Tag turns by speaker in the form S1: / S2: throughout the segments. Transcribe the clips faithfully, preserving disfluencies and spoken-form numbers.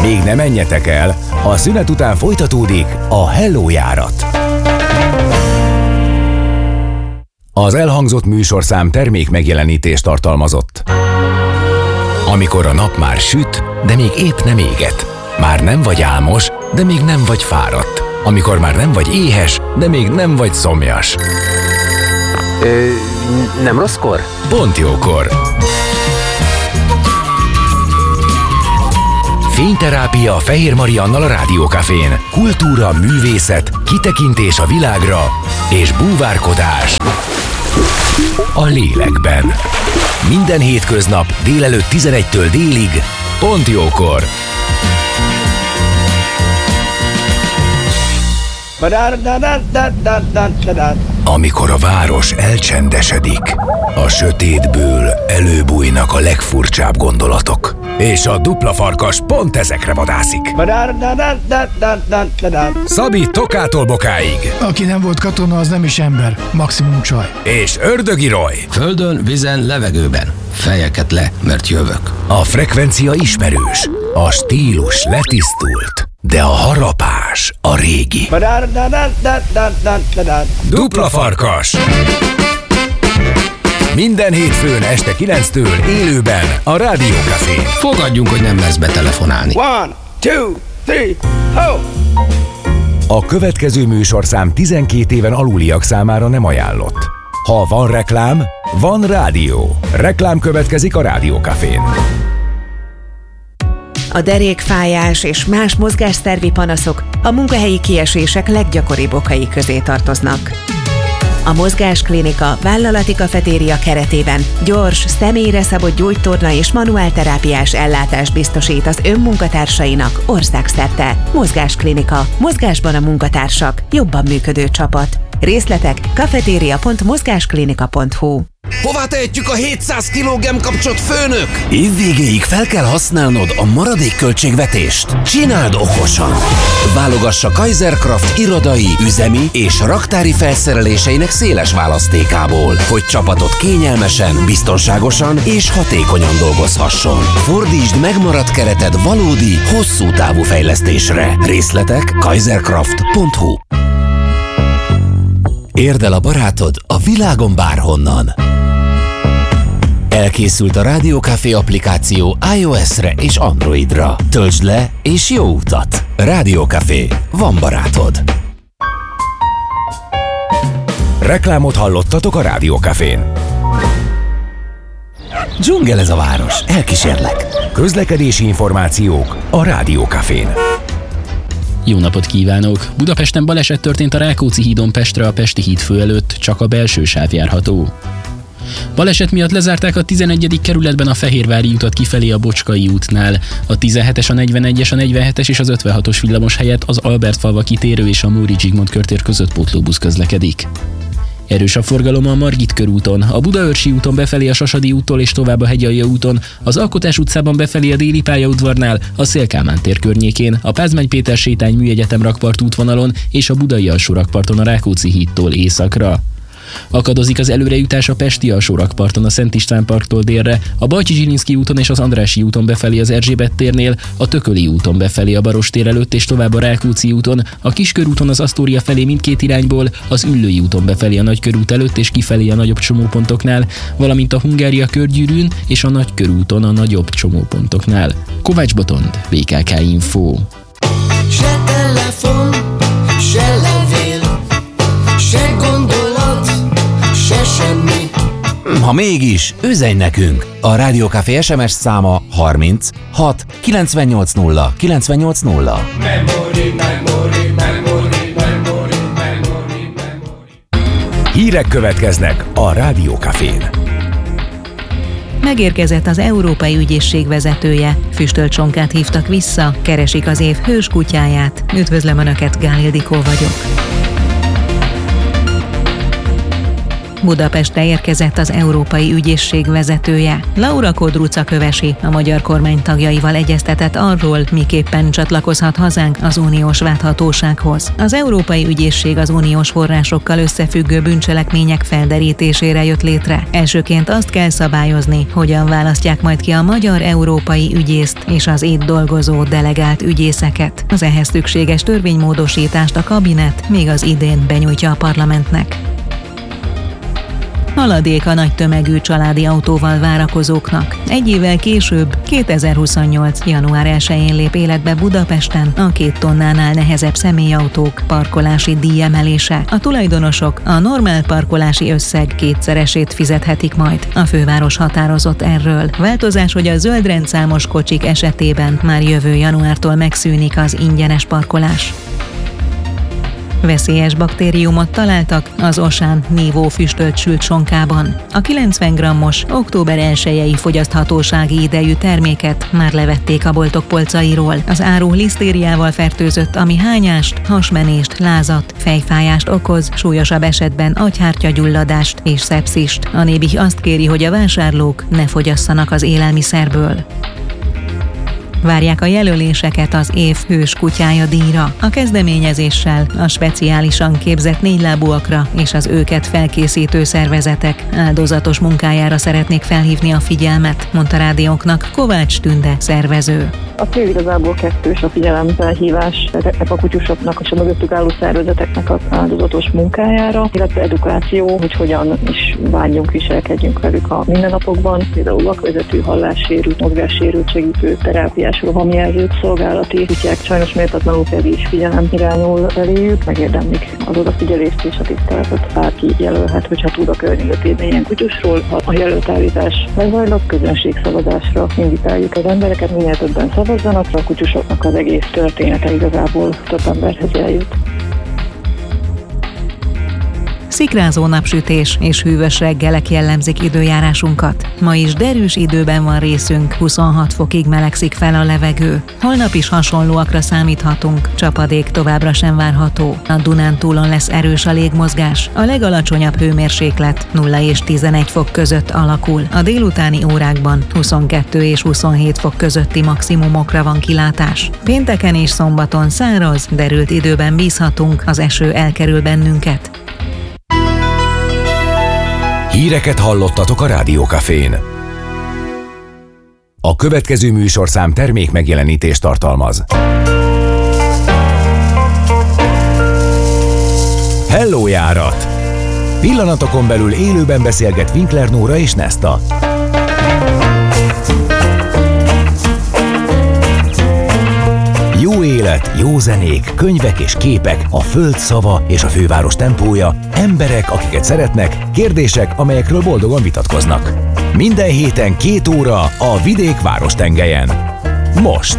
S1: Még ne menjetek el, a szünet után folytatódik a Hello járat. Az elhangzott műsorszám termék megjelenítést tartalmazott. Amikor a nap már süt, de még épp nem éget. Már nem vagy álmos, de még nem vagy fáradt. Amikor már nem vagy éhes, de még nem vagy szomjas.
S2: Ö, nem rosszkor?
S1: Pont jókor. Fényterápia Fehér Mariannal a Rádiókafén. Kultúra, művészet, kitekintés a világra és búvárkodás a lélekben. Minden hétköznap délelőtt tizenegytől délig, pont jókor. Amikor a város elcsendesedik, a sötétből előbújnak a legfurcsább gondolatok. És a dupla farkas pont ezekre vadászik. Szabi Tokától Bokáig.
S3: Aki nem volt katona, az nem is ember, maximum csaj.
S1: És Ördögi Roy.
S4: Földön, vízen, levegőben. Fejeket le, mert jövök.
S1: A frekvencia ismerős, a stílus letisztult, de a harapás a régi. Dupla farkas. Minden hétfőn este kilenctől élőben a Rádiókafén.
S4: Fogadjunk, hogy nem lesz betelefonálni.
S5: One, two, three, ho!
S1: A következő műsorszám tizenkét éven aluliak számára nem ajánlott. Ha van reklám, van rádió. Reklám következik a Rádiókafén.
S6: A derékfájás és más mozgásszervi panaszok a munkahelyi kiesések leggyakoribb okai közé tartoznak. A Mozgásklinika vállalati kafetéria keretében gyors, személyre szabott gyógytorna és manuálterápiás ellátást biztosít az önmunkatársainak országszerte. Mozgásklinika. Mozgásban a munkatársak. Jobban működő csapat. Részletek kafetéria pont mozgásklinika pont hu.
S7: Hová tehetjük a hétszáz kilogramm kapcsot, főnök?
S8: Évvégéig fel kell használnod a maradék költségvetést. Csináld okosan! Válogassa Kaiserkraft irodai, üzemi és raktári felszereléseinek széles választékából, hogy csapatod kényelmesen, biztonságosan és hatékonyan dolgozhasson. Fordítsd megmaradt kereted valódi, hosszú távú fejlesztésre. Részletek kaiserkraft pont hu. Érd el a barátod a világon bárhonnan. Elkészült a Rádiókafé applikáció iOS-re és Androidra. Töltsd le és jó utat! Rádiókafé. Van barátod.
S1: Reklámot hallottatok a Rádiókafén.
S8: Dzsungel ez a város. Elkísérlek.
S1: Közlekedési információk a Rádiókafén.
S9: Jó napot kívánok! Budapesten baleset történt a Rákóczi hídon Pestre a Pesti híd fő előtt, csak a belső sáv járható. Baleset miatt lezárták a tizenegyedik kerületben a Fehérvári utat kifelé a Bocskai útnál. A tizenhetes, a negyvenegyes, a negyvenhetes és az ötvenhatos villamos helyett az Albertfalva kitérő és a Móricz Zsigmond körtér között pótlóbusz közlekedik. Erős a forgalom a Margit körúton, a Budaörsi úton befelé a Sasadi úttól és tovább a Hegyalja úton, az Alkotás utcában befelé a Déli pályaudvarnál, a Széll-Kálmán tér környékén, a Pázmány Péter sétány Műegyetem rakpart útvonalon és a Budai alsó rakparton a Rákóczi hídtól északra. Akadozik az előrejutás a Pesti alsó rakparton a Szent István parktól délre, a Bajcsi-Zsilinszky úton és az Andrássy úton befelé az Erzsébet térnél, a Tököli úton befelé a Barostér előtt és tovább a Rákóczi úton, a Kiskörúton az Asztória felé mindkét irányból, az Üllői úton befelé a Nagykörút előtt és kifelé a nagyobb csomópontoknál, valamint a Hungária körgyűrűn és a Nagykörúton a nagyobb csomópontoknál. Kovács Botond, vé ká ká Info.
S10: Se telefon, se levél, se gondolat, se semmi.
S8: Ha mégis, üzenj nekünk! A Rádiókafé es em es száma harminc hat kilencvennyolc nulla kilencvennyolc nulla.
S10: Memory, memory, memory, memory, memory, memory.
S1: Hírek következnek a Rádiókafén.
S11: Megérkezett az Európai Ügyészség vezetője. Füstölt csonkát hívtak vissza, keresik az év hős kutyáját. Üdvözlöm Önöket, Gál Ildikó vagyok. Budapestre érkezett az Európai Ügyészség vezetője. Laura Kodruca Kövesi a magyar kormány tagjaival egyeztetett arról, miképpen csatlakozhat hazánk az uniós vádhatósághoz. Az Európai Ügyészség az uniós forrásokkal összefüggő bűncselekmények felderítésére jött létre. Elsőként azt kell szabályozni, hogyan választják majd ki a magyar európai ügyészt és az itt dolgozó delegált ügyészeket. Az ehhez szükséges törvénymódosítást a kabinet még az idén benyújtja a parlamentnek. Haladék a nagy tömegű családi autóval várakozóknak. Egy évvel később, kétezer-huszonnyolc. január elsején lép életbe Budapesten a két tonnánál nehezebb személyautók parkolási díjemelése. A tulajdonosok a normál parkolási összeg kétszeresét fizethetik majd. A főváros határozott erről. Változás, hogy a zöld rendszámos kocsik esetében már jövő januártól megszűnik az ingyenes parkolás. Veszélyes baktériumot találtak az Osán nívó füstölt sült sonkában. A kilencven grammos, október elsejei fogyaszthatósági idejű terméket már levették a boltok polcairól. Az áru lisztériával fertőzött, ami hányást, hasmenést, lázat, fejfájást okoz, súlyosabb esetben agyhártyagyulladást és szepszist. A Nébih azt kéri, hogy a vásárlók ne fogyasszanak az élelmiszerből. Várják a jelöléseket az év hős kutyája díjra. A kezdeményezéssel a speciálisan képzett négylábúakra és az őket felkészítő szervezetek áldozatos munkájára szeretnék felhívni a figyelmet, mondta rádiónknak Kovács Tünde szervező.
S12: A cél igazából kettős, a figyelemfelhívás ezeknek a kutyusoknak és a mögöttük álló szervezeteknek az áldozatos munkájára, illetve edukáció, hogy hogyan is bánjunk, viselkedjünk velük a mindennapokban, például lakvezető, hallássérült, mozgássérült segítő, terápiás rohamjelzők, szolgálati kutyák, sajnos méltatlanul pedig is figyelem irányul eléjük, megérdemlik az odafigyelést és a tiszteletet. Bárki jelölhet, hogyha tud a környezetében ilyen kutyusról. Ha a jelöltállítás lezajlott, közönségszavazásra invitáljuk az embereket, minél többen szavazzanak, a kutyusoknak az egész története igazából több emberhez eljut.
S11: Szikrázó napsütés és hűvös reggelek jellemzik időjárásunkat. Ma is derűs időben van részünk, huszonhat fokig melegszik fel a levegő. Holnap is hasonlóakra számíthatunk, csapadék továbbra sem várható. A Dunántúlon lesz erős a légmozgás. A legalacsonyabb hőmérséklet nulla és tizenegy fok között alakul. A délutáni órákban huszonkettő és huszonhét fok közötti maximumokra van kilátás. Pénteken és szombaton száraz, derült időben bízhatunk, az eső elkerül bennünket.
S1: Híreket hallottatok a Rádiókafén. A következő műsorszám termék megjelenítést tartalmaz. Hello járat! Pillanatokon belül élőben beszélget Winkler Nóra és Nesta. Jó élet, jó zenék, könyvek és képek, a föld szava és a főváros tempója, emberek, akiket szeretnek, kérdések, amelyekről boldogan vitatkoznak. Minden héten két óra a Vidék Várostengelyen. Most!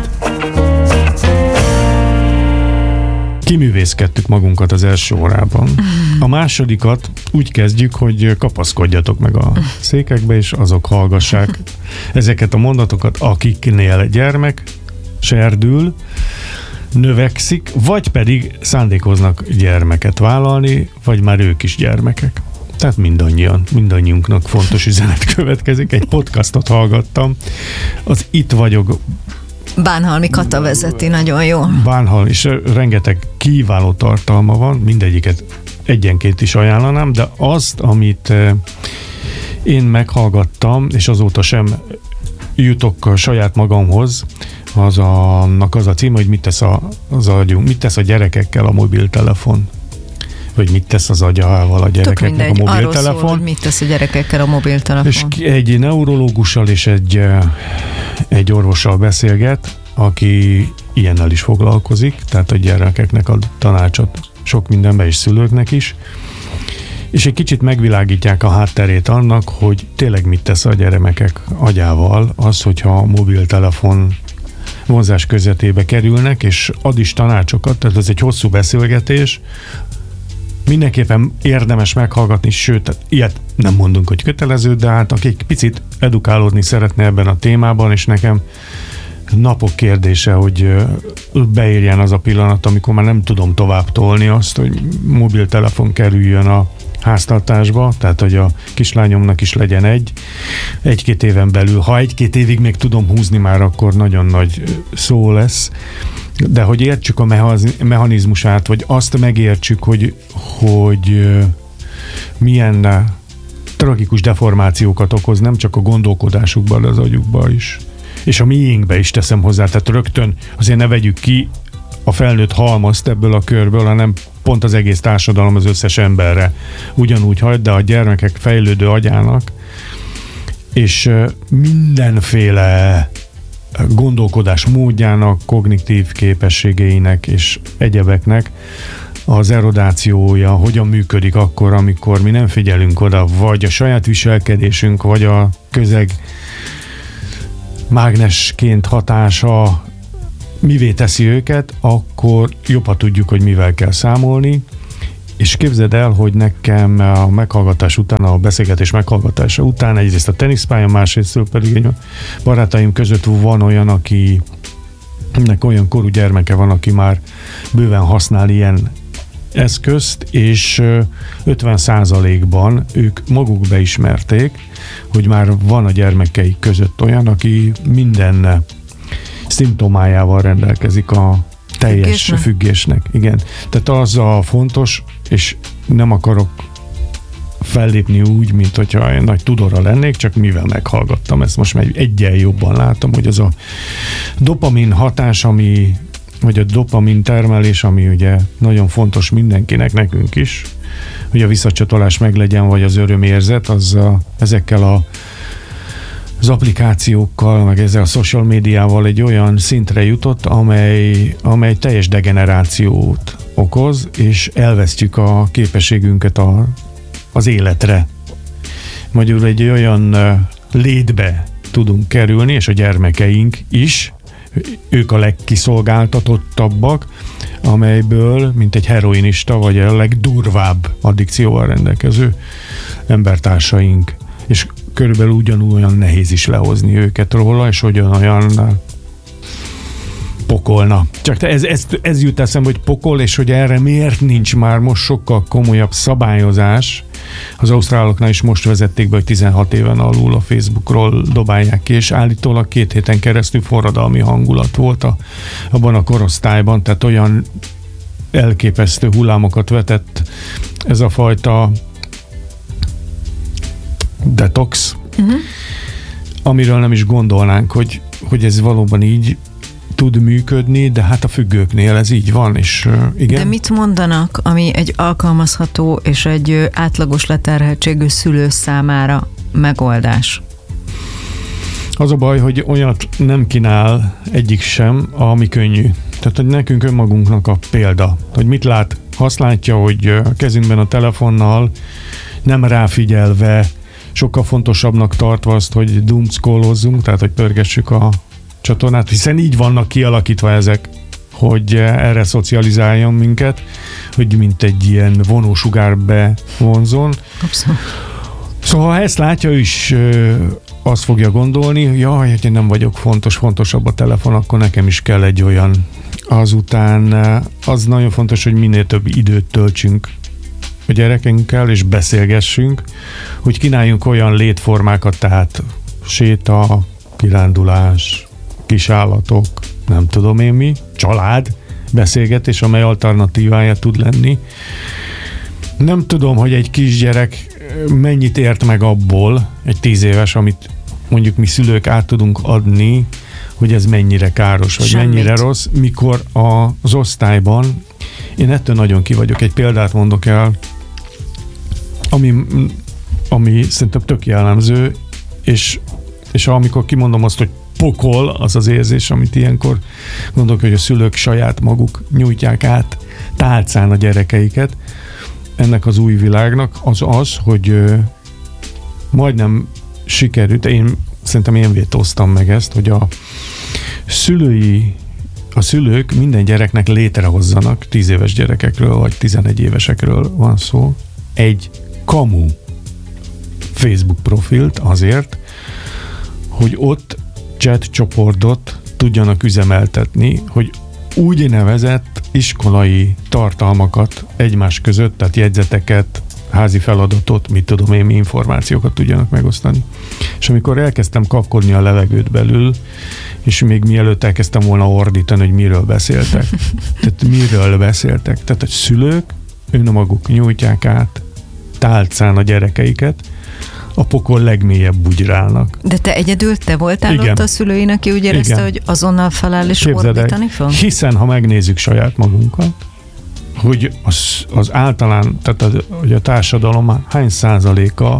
S13: Kiművészkedtük magunkat az első órában. A másodikat úgy kezdjük, hogy kapaszkodjatok meg a székekbe, és azok hallgassák ezeket a mondatokat, akiknél gyermek serdül, növekszik, vagy pedig szándékoznak gyermeket vállalni, vagy már ők is gyermekek. Tehát mindannyian, mindannyiunknak fontos üzenet következik. Egy podcastot hallgattam. Az Itt vagyok.
S14: Bánhalmi Kata vezeti, nagyon jó.
S13: Bánhal, és rengeteg kiváló tartalma van, mindegyiket egyenként is ajánlanám, de azt, amit én meghallgattam, és azóta sem jutok saját magamhoz, az a, annak az a cím, hogy mit tesz a, az agyunk, mit tesz a gyerekekkel a mobiltelefon. Vagy mit tesz az agyával a gyerekeknek a mobiltelefon.
S14: Arról szól, hogy mit tesz a gyerekekkel a mobiltelefon.
S13: És egy neurológussal és egy, egy orvossal beszélget, aki ilyennel is foglalkozik, tehát a gyerekeknek a tanácsot sok mindenben és szülőknek is. És egy kicsit megvilágítják a hátterét annak, hogy tényleg mit tesz a gyermekek agyával az, hogyha a mobiltelefon vonzás közvetébe kerülnek, és ad is tanácsokat, tehát ez egy hosszú beszélgetés, mindenképpen érdemes meghallgatni, sőt, ilyet nem mondunk, hogy kötelező, de hát aki picit edukálódni szeretne ebben a témában, és nekem napok kérdése, hogy beérjen az a pillanat, amikor már nem tudom tovább tolni azt, hogy mobiltelefon kerüljön a háztartásba, tehát hogy a kislányomnak is legyen egy, egy-két éven belül. Ha egy-két évig még tudom húzni már, akkor nagyon nagy szó lesz. De hogy értsük a mechanizmusát, vagy azt megértsük, hogy, hogy milyen tragikus deformációkat okoz, nem csak a gondolkodásukban, de az agyukban is. És a miénkbe is teszem hozzá, tehát rögtön azért ne vegyük ki a felnőtt halmazt ebből a körből, hanem pont az egész társadalom az összes emberre ugyanúgy hagy, de a gyermekek fejlődő agyának és mindenféle gondolkodás módjának, kognitív képességeinek és egyebeknek az erodációja hogyan működik akkor, amikor mi nem figyelünk oda, vagy a saját viselkedésünk, vagy a közeg mágnesként hatása mivé teszi őket, akkor jobban tudjuk, hogy mivel kell számolni, és képzeld el, hogy nekem a meghallgatás után, a beszélgetés meghallgatása után egyrészt a teniszpálya, másrészt pedig egy barátaim között van olyan, aki nek olyan korú gyermeke van, aki már bőven használ ilyen eszközt, és ötven százalékban ők maguk beismerték, hogy már van a gyermekeik között olyan, aki minden szimptomájával rendelkezik a teljes függésnek. függésnek. Igen. Tehát az a fontos, és nem akarok fellépni úgy, mint hogyha én nagy tudóra lennék, csak mivel meghallgattam ezt, most már egyen jobban látom, hogy az a dopamin hatás, ami, vagy a dopamin termelés, ami ugye nagyon fontos mindenkinek, nekünk is, hogy a visszacsatolás meglegyen, vagy az örömérzet, az a, ezekkel a az applikációkkal, meg ezzel a social médiával egy olyan szintre jutott, amely, amely teljes degenerációt okoz, és elvesztjük a képességünket a, az életre. Magyarul egy olyan létbe tudunk kerülni, és a gyermekeink is, ők a legkiszolgáltatottabbak, amelyből, mint egy heroinista, vagy a legdurvább addikcióval rendelkező embertársaink. És körülbelül ugyanolyan nehéz is lehozni őket róla, és ugyanolyan pokolna. Csak ez, ez, ez jut eszembe, hogy pokol, és hogy erre miért nincs már most sokkal komolyabb szabályozás. Az ausztráloknál is most vezették be, hogy tizenhat éven alul a Facebookról dobálják ki, és állítólag két héten keresztül forradalmi hangulat volt a, abban a korosztályban, tehát olyan elképesztő hullámokat vetett ez a fajta detox, uh-huh. amiről nem is gondolnánk, hogy, hogy ez valóban így tud működni, de hát a függőknél ez így van, és uh, igen.
S14: De mit mondanak, ami egy alkalmazható és egy uh, átlagos leterheltségű szülő számára megoldás?
S13: Az a baj, hogy olyat nem kínál egyik sem, ami könnyű. Tehát, hogy nekünk önmagunknak a példa, hogy mit lát, azt látja, hogy uh, kezünkben a telefonnal, nem ráfigyelve, sokkal fontosabbnak tartva azt, hogy doomscrollozzunk, tehát hogy pörgessük a csatornát, hiszen így vannak kialakítva ezek, hogy erre szocializáljon minket, hogy mint egy ilyen vonósugár bevonzon.
S14: Abszolút.
S13: Szóval ha ezt látja, ő is azt fogja gondolni, jaj, hogy én nem vagyok fontos, fontosabb a telefon, akkor nekem is kell egy olyan. Azután az nagyon fontos, hogy minél több időt töltsünk a gyerekünkkel, és beszélgessünk, hogy kínáljunk olyan létformákat, tehát séta, kirándulás, kisállatok, nem tudom én mi, család, beszélgetés, amely alternatívája tud lenni. Nem tudom, hogy egy kisgyerek mennyit ért meg abból, egy tíz éves, amit mondjuk mi szülők át tudunk adni, hogy ez mennyire káros, vagy Semmit. mennyire rossz, mikor az osztályban, én ettől nagyon ki vagyok, egy példát mondok el, ami, ami szerintem tök jellemző, és, és amikor kimondom azt, hogy pokol, az az érzés, amit ilyenkor gondolok, hogy a szülők saját maguk nyújtják át tálcán a gyerekeiket ennek az új világnak, az az, hogy ö, majdnem sikerült, én szerintem én vétóztam meg ezt, hogy a szülői a szülők minden gyereknek létrehozzanak, tíz éves gyerekekről, vagy tizenegy évesekről van szó, egy kamu Facebook profilt azért, hogy ott chat csoportot tudjanak üzemeltetni, hogy úgynevezett iskolai tartalmakat egymás között, tehát jegyzeteket, házi feladatot, mit tudom én, mi információkat tudjanak megosztani. És amikor elkezdtem kapkodni a levegőt belül, és még mielőtt elkezdtem volna ordítani, hogy miről beszéltek. Tehát miről beszéltek. Tehát a szülők önmaguk nyújtják át tálcán a gyerekeiket, a pokol legmélyebb bugyrálnak.
S14: De te egyedül, te voltál
S13: Igen.
S14: ott a szülőin, aki úgy érezte,
S13: Igen.
S14: hogy azonnal feláll és
S13: Képzeld el,
S14: ordítani fog?
S13: hiszen ha megnézzük saját magunkat, hogy az, az általán, tehát a, hogy a társadalom hány százaléka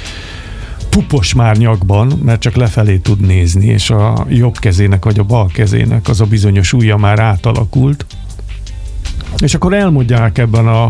S13: pupos már nyakban, mert csak lefelé tud nézni, és a jobb kezének vagy a bal kezének az a bizonyos ujja már átalakult. És akkor elmondják ebben a,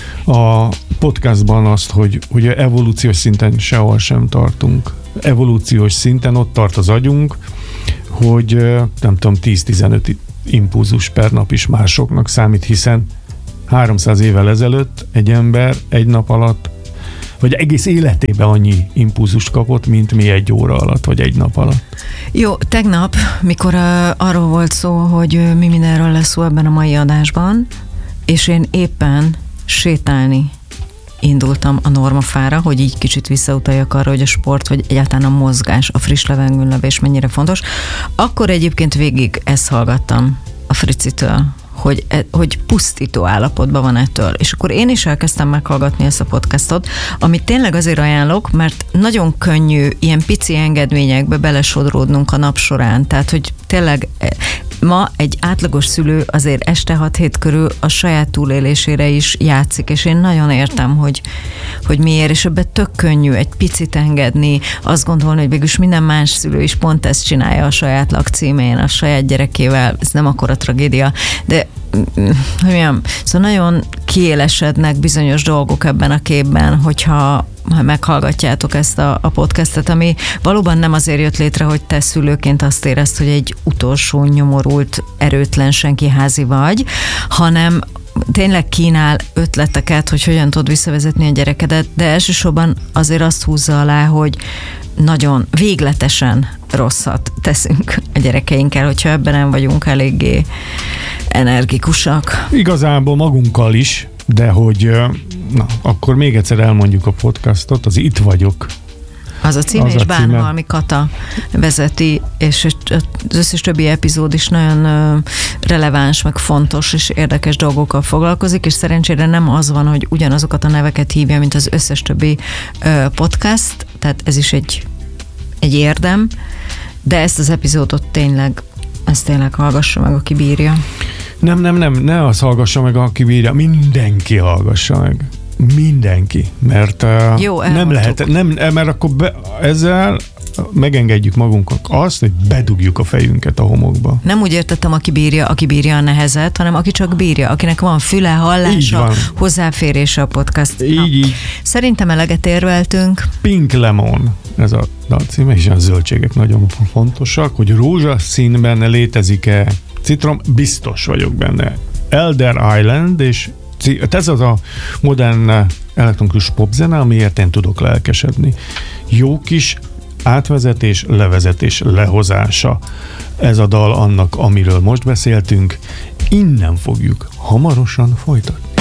S13: a podcastban azt, hogy, hogy evolúciós szinten sehol sem tartunk. Evolúciós szinten ott tart az agyunk, hogy nem tudom, tíz-tizenöt impulzus per nap is másoknak számít, hiszen háromszáz évvel ezelőtt egy ember egy nap alatt, vagy egész életében annyi impulzust kapott, mint mi egy óra alatt, vagy egy nap alatt.
S14: Jó, tegnap, mikor uh, arról volt szó, hogy uh, mi mindenről lesz szó ebben a mai adásban, és én éppen sétálni indultam a normafára, hogy így kicsit visszautaljak arra, hogy a sport, vagy egyáltalán a mozgás, a friss levegőn levés mennyire fontos, akkor egyébként végig ezt hallgattam a Fricitől, hogy, hogy pusztító állapotban van ettől. És akkor én is elkezdtem meghallgatni ezt a podcastot, amit tényleg azért ajánlok, mert nagyon könnyű ilyen pici engedményekbe belesodródnunk a nap során. Tehát, hogy tényleg ma egy átlagos szülő azért este hat-hét körül a saját túlélésére is játszik, és én nagyon értem, hogy, hogy miért, és ebben tök könnyű egy picit engedni, azt gondolni, hogy végülis minden más szülő is pont ezt csinálja a saját lakcímén, a saját gyerekével, ez nem akkora tragédia, de hogy mondjam, szóval nagyon kiélesednek bizonyos dolgok ebben a képben, hogyha ha meghallgatjátok ezt a, a podcastet, ami valóban nem azért jött létre, hogy te szülőként azt érezd, hogy egy utolsó nyomorult, erőtlen senkiházi vagy, hanem tényleg kínál ötleteket, hogy hogyan tudod visszavezetni a gyerekedet, de elsősorban azért azt húzza alá, hogy nagyon végletesen rosszat teszünk a gyerekeinkkel, hogyha ebben nem vagyunk eléggé energikusak.
S13: Igazából magunkkal is, de hogy na, akkor még egyszer elmondjuk a podcastot, az Itt vagyok.
S14: Az a címe,
S13: az
S14: és
S13: a címe.
S14: Bánhalmi Kata vezeti, és az összes többi epizód is nagyon releváns, meg fontos és érdekes dolgokkal foglalkozik, és szerencsére nem az van, hogy ugyanazokat a neveket hívja, mint az összes többi podcast, tehát ez is egy, egy érdem, de ezt az epizódot tényleg, ezt tényleg hallgassa meg, aki bírja.
S13: Nem, nem, nem, ne az hallgassa meg, aki bírja, mindenki hallgassa meg. Mindenki, mert
S14: Jó,
S13: nem lehet, nem, mert akkor be, ezzel megengedjük magunknak azt, hogy bedugjuk a fejünket a homokba.
S14: Nem úgy értettem, aki bírja, aki bírja a nehezet, hanem aki csak bírja, akinek van füle, hallása, hozzáférése a podcast.
S13: Így,
S14: Na,
S13: így.
S14: Szerintem eleget érveltünk.
S13: Pink Lemon, ez a dal címe, és a zöldségek nagyon fontosak, hogy rózsaszínben létezik-e citrom, biztos vagyok benne. Elder Island, és ez az a modern elektronikus popzene, amiért én tudok lelkesedni. Jó kis átvezetés, levezetés, lehozása. Ez a dal annak, amiről most beszéltünk. Innen fogjuk hamarosan folytatni.